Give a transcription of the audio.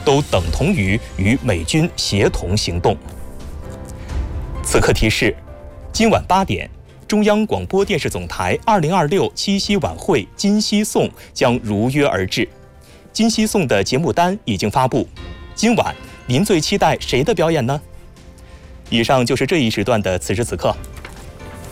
都等同于与美军协同行动。此刻提示：今晚8点，中央广播电视总台2026七夕晚会金夕颂将如约而至。金夕颂的节目单已经发布，今晚您最期待谁的表演呢？以上就是这一时段的此时此刻，